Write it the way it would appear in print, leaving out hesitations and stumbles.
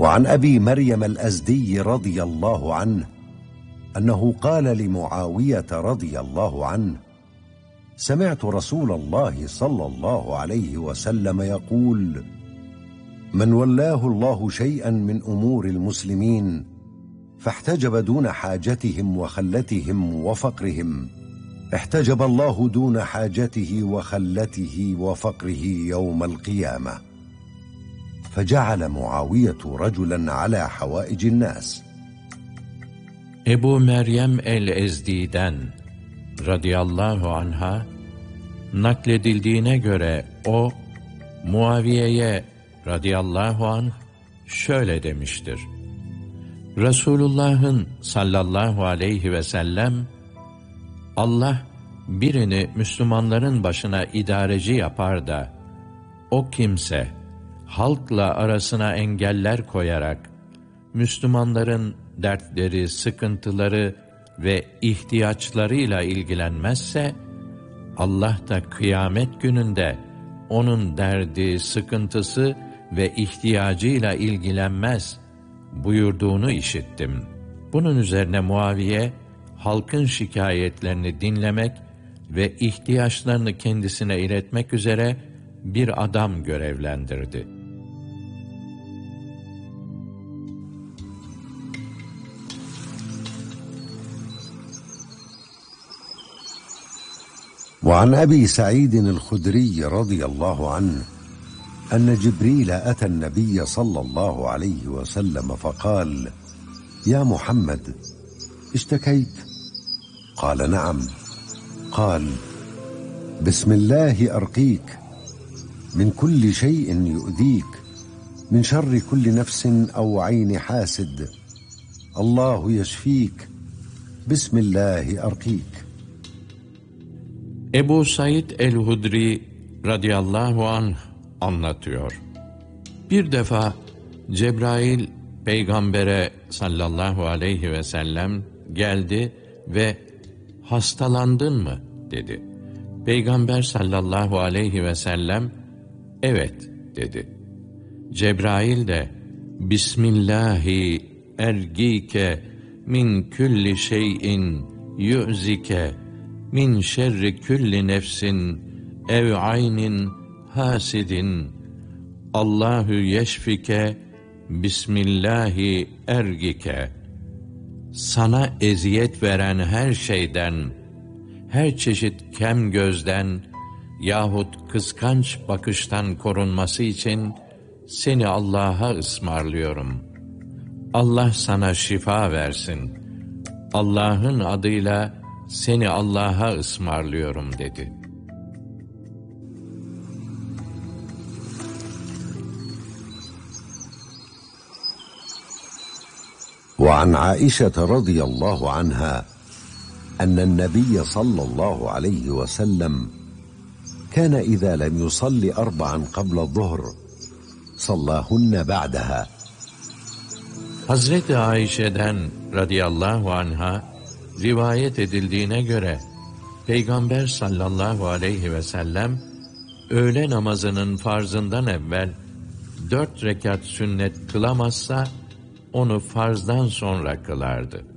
وعن أبي مريم الأزدي رضي الله عنه أنه قال لمعاوية رضي الله عنه: سمعت رسول الله صلى الله عليه وسلم يقول: من ولاه الله شيئا من أمور المسلمين فاحتجب دون حاجتهم وخلتهم وفقرهم، احتجب الله دون حاجته وخلته وفقره يوم القيامة. فجعل معاوية رجلا على حوائج الناس. Ebu Meryem el-Ezdi'den radıyallahu anha nakledildiğine göre o, Muaviye'ye radıyallahu anh şöyle demiştir: Resulullah'ın sallallahu aleyhi ve sellem, Allah birini Müslümanların başına idareci yapar da, o kimse halkla arasına engeller koyarak Müslümanların dertleri, sıkıntıları ve ihtiyaçlarıyla ilgilenmezse, Allah da kıyamet gününde onun derdi, sıkıntısı ve ihtiyacıyla ilgilenmez buyurduğunu işittim. Bunun üzerine Muaviye, halkın şikayetlerini dinlemek ve ihtiyaçlarını kendisine iletmek üzere bir adam görevlendirdi. وعن أبي سعيد الخدري رضي الله عنه أن جبريل أتى النبي صلى الله عليه وسلم فقال: يا محمد، اشتكيت؟ قال: نعم. قال: بسم الله أرقيك من كل شيء يؤذيك، من شر كل نفس أو عين حاسد، الله يشفيك، بسم الله أرقيك. Ebu Said el-Hudri radıyallahu anh anlatıyor. Bir defa Cebrail Peygamber'e sallallahu aleyhi ve sellem geldi ve hastalandın mı dedi. Peygamber sallallahu aleyhi ve sellem evet dedi. Cebrail de Bismillahi ergike min külli şeyin yu'zike min şerri külli nefsin ev aynin hasidin Allahu yeşfike Bismillahi ergike. Sana eziyet veren her şeyden, her çeşit kem gözden yahut kıskanç bakıştan korunması için seni Allah'a ısmarlıyorum. Allah sana şifa versin. Allah'ın adıyla seni Allah'a ısmarlıyorum dedi. وعن عائشة رضي الله عنها أن النبي صلى الله عليه وسلم كان إذا لم يصلي 4 قبل الظهر صلاهن بعدها. Hazreti Ayşe'den radıyallahu anha rivayet edildiğine göre Peygamber sallallahu aleyhi ve sellem öğle namazının farzından evvel 4 rekat sünnet kılamazsa onu farzdan sonra kılardı.